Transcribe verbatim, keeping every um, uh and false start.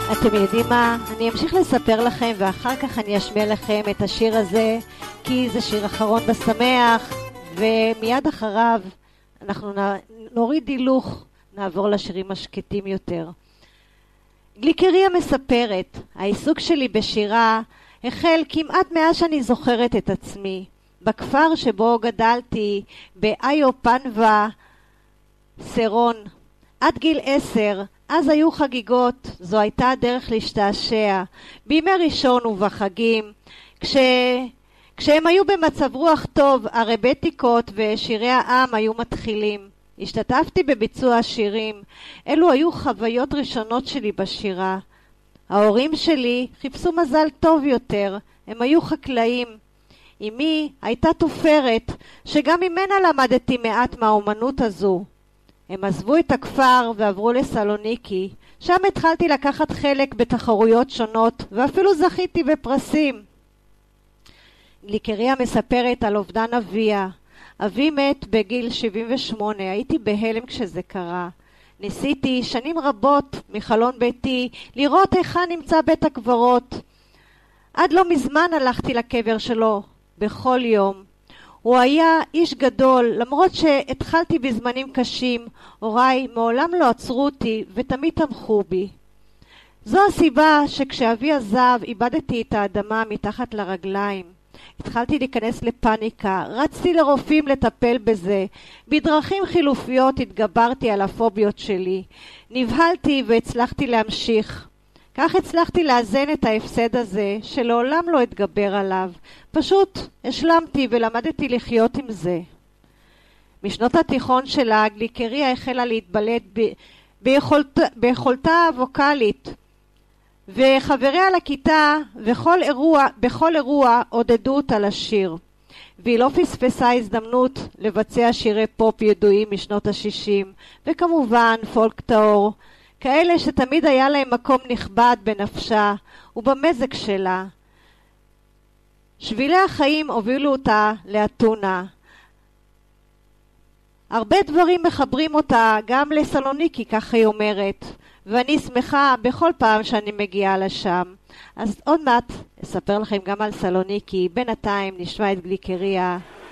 אתם יודעים מה? אני אמשיך לספר לכם ואחר כך אני אשמיע לכם את השיר הזה, כי זה שיר אחרון בשמח, ומיד אחריו אנחנו נוריד הילוך, נעבור לשירים השקטים יותר. גליקריה מספרת, העיסוק שלי בשירה החל כמעט מאז שאני זוכרת את עצמי. בכפר שבו גדלתי, באיו פנווה, סרון, עד גיל עשר, אז היו חגיגות, זו הייתה הדרך להשתעשע, בימי ראשון ובחגים, כש... כשהם היו במצב רוח טוב, הרבטיקות ושירי העם היו מתחילים. השתתפתי בביצוע שירים, אלו היו חוויות ראשונות שלי בשירה. ההורים שלי חיפשו מזל טוב יותר, הם היו חקלאים. אמי הייתה תופרת, שגם ממנה למדתי מעט מהאומנות הזו. הם עזבו את הכפר ועברו לסלוניקי, שם התחלתי לקחת חלק בתחרויות שונות, ואפילו זכיתי בפרסים. גליקריה מספרת על אובדן אביה. אבי מת בגיל שבעים ושמונה, הייתי בהלם כשזה קרה. ניסיתי שנים רבות מחלון ביתי לראות היכן נמצא בית הקברות. עד לא מזמן הלכתי לקבר שלו, בכל יום. הוא היה איש גדול, למרות שהתחלתי בזמנים קשים, הוריי מעולם לא עצרו אותי ותמיד תמכו בי. זו הסיבה שכשאבי עזב איבדתי את האדמה מתחת לרגליים. התחלתי להיכנס לפניקה, רצתי לרופאים לטפל בזה. בדרכים חילופיות התגברתי על הפוביות שלי. נבהלתי והצלחתי להמשיך. כך הצלחתי לאזן את ההפסד הזה, שלעולם לא אתגבר עליו. פשוט השלמתי ולמדתי לחיות עם זה. משנות התיכון שלה, גליקריה החלה להתבלט ב- ביכולת, ביכולתה הווקלית, וחבריה לכיתה וכל אירוע, בכל אירוע עודדו אותה לשיר. והיא לא פספסה הזדמנות לבצע שירי פופ ידועים משנות ה-שישים, וכמובן פולק טהור, כאלה שתמיד היה להם מקום נכבד בנפשה ובמזג שלה. שבילי החיים הובילו אותה לאתונה. הרבה דברים מחברים אותה גם לסלוניקי, כך היא אומרת, ואני שמחה בכל פעם שאני מגיעה לשם. אז עוד מעט אספר לכם גם על סלוניקי, בינתיים נשמע את גליקריה.